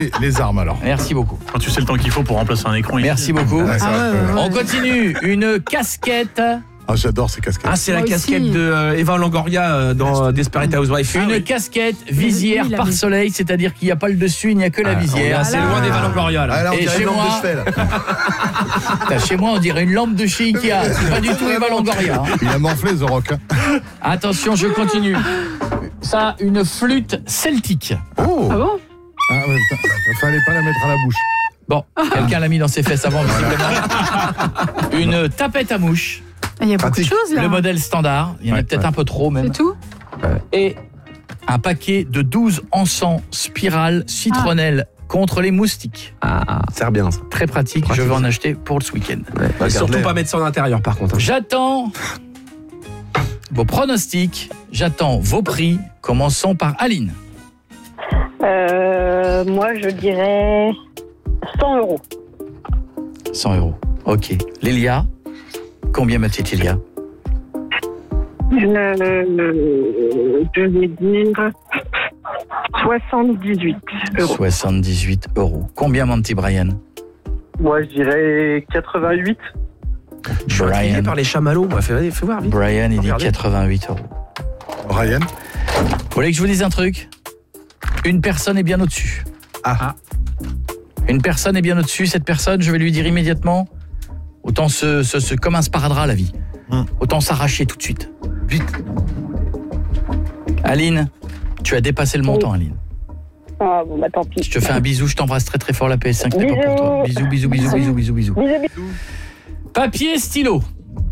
Les armes alors. Merci beaucoup. Quand tu sais le temps qu'il faut pour remplacer un écran. Merci beaucoup. Ouais, ça, On continue. Une casquette. Ah, j'adore ces casquettes. Ah, c'est la Moi casquette aussi. de Eva Longoria dans Desperate Housewives. Une casquette visière Oui, la par vis- soleil, c'est-à-dire qu'il n'y a pas le dessus, il n'y a que la On est visière. assez Ah là. loin d'Eva Longoria là. Ah, là, on Et dirait chez une lampe moi- de chevet, là. Putain, chez moi, on dirait une lampe de chez Ikea. C'est pas du tout Eva Longoria. hein. Il a morflé, The Rock. Attention, je continue. Ça, une flûte celtique. Oh. Ah bon? Ah, ouais, putain, fallait pas la mettre à la bouche. Bon, quelqu'un l'a mis dans ses fesses avant, visiblement. Une tapette à mouches. Il y a beaucoup de Pratique. choses là. Le modèle standard. Il y en a Ouais, peut-être ouais. un peu trop, même. C'est tout? Et un paquet de 12 encens spirale citronnelle contre les moustiques. Ah, c'est bien ça. Très pratique, je vais en acheter pour ce week-end. Ouais. Surtout pas mettre ça en intérieur par contre. J'attends vos pronostics, j'attends vos prix. Commençons par Aline. Moi, je dirais 100 euros. 100 €. Ok. Lélia, combien ma petite Lélia? Je vais dire 78 euros. 78 €. Combien mon petit Brian? Moi, je dirais 88. Je suis intrigué Brian. par les chamallows. Moi, fais voir vite. Brian, il dit Regardez. 88 €. Ryan. Vous voulez que je vous dise un truc? Une personne est bien au-dessus. Ah. Une personne est bien au-dessus. Cette personne, je vais lui dire immédiatement, autant comme un sparadrap la vie. Autant s'arracher tout de suite. Vite. Aline, tu as dépassé le montant, Aline. Ah bon, bah tant pis. Je te fais un bisou, je t'embrasse très très fort, la PS5 n'est pas pour toi. Bisous, bisous, bisous, bisous, bisous, bisous. Bisous. Papier, stylo.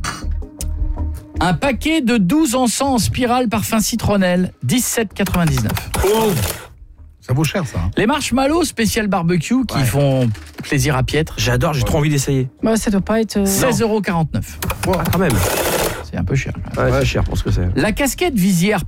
Un paquet de 12 encens en spirale parfum citronnelle, 17,99. Ça vaut cher, ça. Hein. Les marshmallows spécial barbecue qui font plaisir à piètre, J'adore, j'ai trop envie d'essayer. Bah, ça doit pas être. 16,49 €. Ah, quand même. C'est un peu cher. Ouais, c'est cher pour ce que c'est. La casquette visière